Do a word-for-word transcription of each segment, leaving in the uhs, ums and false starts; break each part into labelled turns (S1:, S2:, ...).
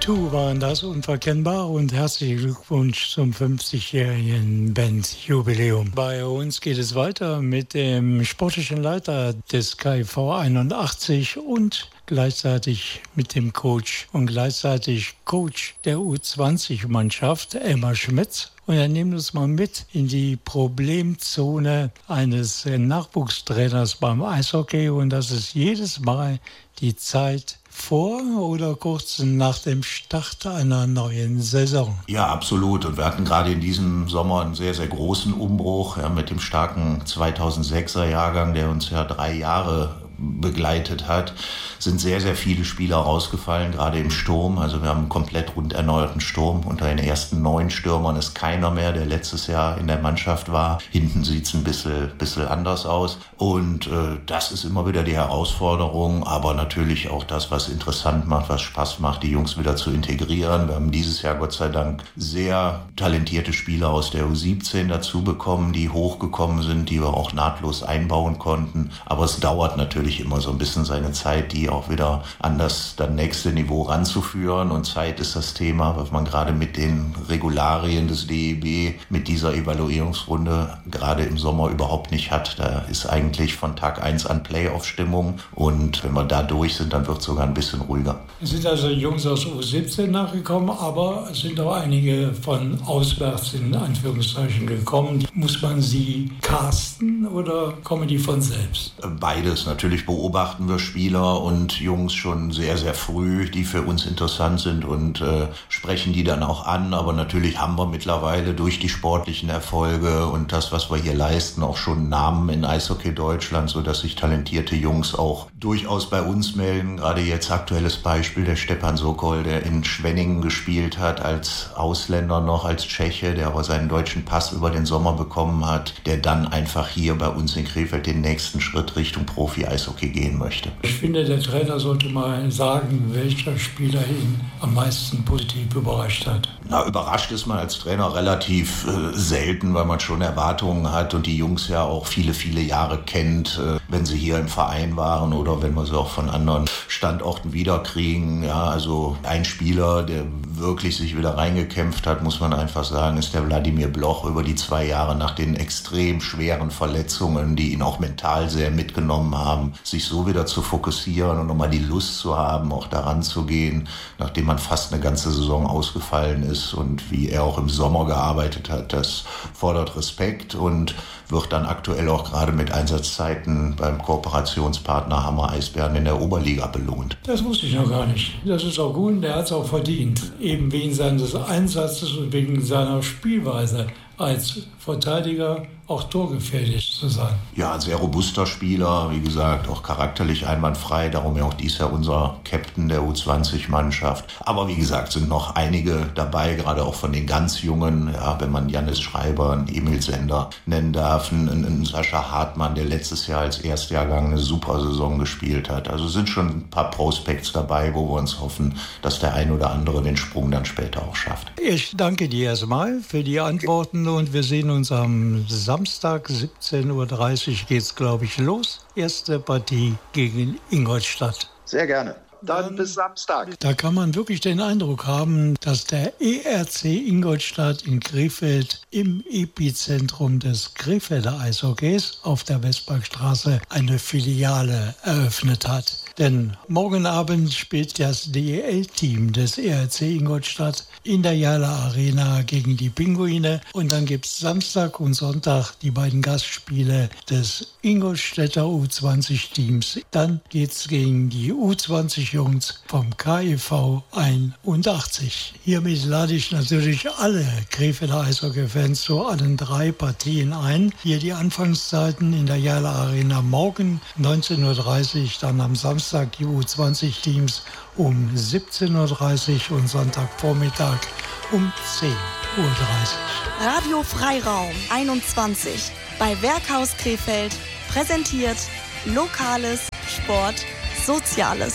S1: Two waren das, unverkennbar, und herzlichen Glückwunsch zum fünfzigjährigen Bandjubiläum. Bei uns geht es weiter mit dem sportlichen Leiter des K I V einundachtzig und gleichzeitig mit dem Coach und gleichzeitig Coach der U zwanzig-Mannschaft, Elmar Schmitz. Und er nimmt uns mal mit in die Problemzone eines Nachwuchstrainers beim Eishockey, und das ist jedes Mal die Zeit vor oder kurz nach dem Start einer neuen Saison.
S2: Ja, absolut. Und wir hatten gerade in diesem Sommer einen sehr, sehr großen Umbruch, ja, mit dem starken zweitausendsechser Jahrgang, der uns ja drei Jahre begleitet hat, sind sehr, sehr viele Spieler rausgefallen, gerade im Sturm. Also wir haben einen komplett rund erneuerten Sturm. Unter den ersten neun Stürmern ist keiner mehr, der letztes Jahr in der Mannschaft war. Hinten sieht es ein bisschen, bisschen anders aus. Und äh, das ist immer wieder die Herausforderung, aber natürlich auch das, was interessant macht, was Spaß macht, die Jungs wieder zu integrieren. Wir haben dieses Jahr Gott sei Dank sehr talentierte Spieler aus der U siebzehn dazu bekommen, die hochgekommen sind, die wir auch nahtlos einbauen konnten. Aber es dauert natürlich immer so ein bisschen seine Zeit, die auch wieder an das dann nächste Niveau ranzuführen. Und Zeit ist das Thema, was man gerade mit den Regularien des D E B, mit dieser Evaluierungsrunde gerade im Sommer überhaupt nicht hat. Da ist eigentlich von Tag eins an Playoff-Stimmung, und wenn wir da durch sind, dann wird es sogar ein bisschen ruhiger.
S1: Es sind also Jungs aus U siebzehn nachgekommen, aber es sind auch einige von auswärts in Anführungszeichen gekommen. Muss man sie casten oder kommen die von selbst?
S2: Beides. Natürlich beobachten wir Spieler und Jungs schon sehr, sehr früh, die für uns interessant sind, und äh, sprechen die dann auch an. Aber natürlich haben wir mittlerweile durch die sportlichen Erfolge und das, was wir hier leisten, auch schon Namen in Eishockey Deutschland, sodass sich talentierte Jungs auch durchaus bei uns melden. Gerade jetzt aktuelles Beispiel, der Stepan Sokol, der in Schwenningen gespielt hat, als Ausländer noch, als Tscheche, der aber seinen deutschen Pass über den Sommer bekommen hat, der dann einfach hier bei uns in Krefeld den nächsten Schritt Richtung Profi-Eishockey gehen möchte.
S1: Ich finde, der Trainer sollte mal sagen, welcher Spieler ihn am meisten positiv überrascht hat.
S2: Na, überrascht ist man als Trainer relativ äh, selten, weil man schon Erwartungen hat und die Jungs ja auch viele, viele Jahre kennt, äh, wenn sie hier im Verein waren oder wenn wir sie auch von anderen Standorten wiederkriegen. Ja, also ein Spieler, der wirklich sich wieder reingekämpft hat, muss man einfach sagen, ist der Wladimir Bloch über die zwei Jahre nach den extrem schweren Verletzungen, die ihn auch mental sehr mitgenommen haben, sich so wieder zu fokussieren und nochmal die Lust zu haben, auch daran zu gehen, nachdem man fast eine ganze Saison ausgefallen ist, und wie er auch im Sommer gearbeitet hat, das fordert Respekt und wird dann aktuell auch gerade mit Einsatzzeiten beim Kooperationspartner Hammer Eisbären in der Oberliga belohnt.
S1: Das wusste ich noch gar nicht. Das ist auch gut, der hat es auch verdient. Eben wegen seines Einsatzes und wegen seiner Spielweise als Verteidiger auch torgefährlich zu sein.
S2: Ja, ein sehr robuster Spieler, wie gesagt, auch charakterlich einwandfrei, darum ja auch dies Jahr unser Captain der U zwanzig-Mannschaft. Aber wie gesagt, sind noch einige dabei, gerade auch von den ganz Jungen, ja, wenn man Jannis Schreiber, einen Emil Sender nennen darf, einen, einen Sascha Hartmann, der letztes Jahr als Erstjahrgang eine super Saison gespielt hat. Also sind schon ein paar Prospects dabei, wo wir uns hoffen, dass der ein oder andere den Sprung dann später auch schafft.
S1: Ich danke dir erstmal für die Antworten, und wir sehen uns am Samstag siebzehn Uhr dreißig geht's, glaube ich, los. Erste Partie gegen Ingolstadt.
S3: Sehr gerne. Dann, Dann bis Samstag.
S1: Da kann man wirklich den Eindruck haben, dass der E R C Ingolstadt in Krefeld im Epizentrum des Krefelder Eishockeys auf der Westparkstraße eine Filiale eröffnet hat. Denn morgen Abend spielt das D E L-Team des E R C Ingolstadt in der Jala Arena gegen die Pinguine. Und dann gibt es Samstag und Sonntag die beiden Gastspiele des Ingolstädter U zwanzig-Teams. Dann geht es gegen die U zwanzig-Jungs vom K I V einundachtzig. Hiermit lade ich natürlich alle Krefelder Eishockey-Fans zu allen drei Partien ein. Hier die Anfangszeiten in der Jala Arena morgen neunzehn Uhr dreißig, dann am Samstag die U zwanzig-Teams um siebzehn Uhr dreißig und Sonntagvormittag um zehn Uhr dreißig.
S4: Radio Freiraum einundzwanzig bei Werkhaus Krefeld präsentiert Lokales, Sport, Soziales.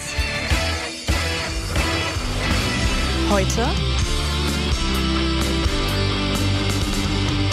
S4: Heute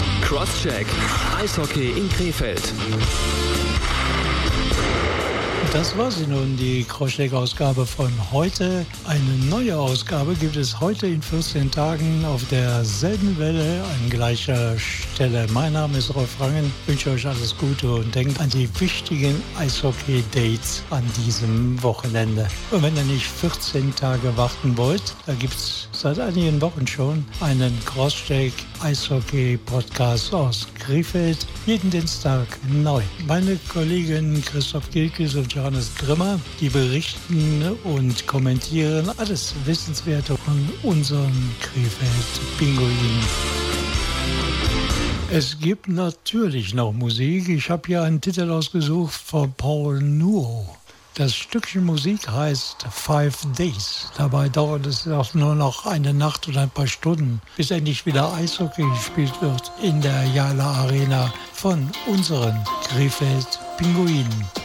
S5: Crosscheck, Eishockey in Krefeld.
S1: Das war sie nun, die Crosscheck-Ausgabe von heute. Eine neue Ausgabe gibt es heute in vierzehn Tagen auf derselben Welle an gleicher Stelle. Mein Name ist Rolf Rangen, wünsche euch alles Gute und denkt an die wichtigen Eishockey-Dates an diesem Wochenende. Und wenn ihr nicht vierzehn Tage warten wollt, da gibt es seit einigen Wochen schon einen Crosscheck-Eishockey-Podcast aus Krefeld. Jeden Dienstag neu. Meine Kollegen Christoph Gilkes und Johannes Grimmer, die berichten und kommentieren alles Wissenswerte von unseren Krefeld-Pinguinen. Es gibt natürlich noch Musik. Ich habe hier einen Titel ausgesucht von Paul Nuo. Das Stückchen Musik heißt Five Days. Dabei dauert es auch nur noch eine Nacht und ein paar Stunden, bis endlich wieder Eishockey gespielt wird in der Jala Arena von unseren Krefeld-Pinguinen.